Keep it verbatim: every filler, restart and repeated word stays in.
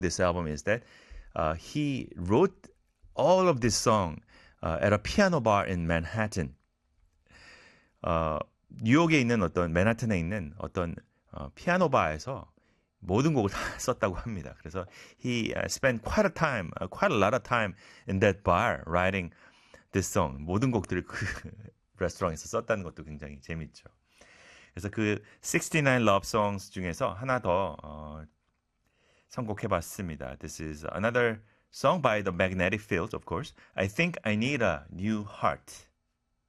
this album is that uh, he wrote all of this song uh, at a piano bar in Manhattan. 어, 뉴욕에 있는 어떤 맨하튼에 있는 어떤 어, 피아노 바에서 모든 곡을 다 썼다고 합니다. 그래서 he uh, spent quite a time, uh, quite a lot of time in that bar writing this song. 모든 곡들을 그 레스토랑에서 썼다는 것도 굉장히 재밌죠. 그래서 그 sixty-nine love songs 중에서 하나 더 어, 선곡해봤습니다. This is another song by the Magnetic Fields, of course. I think I need a new heart.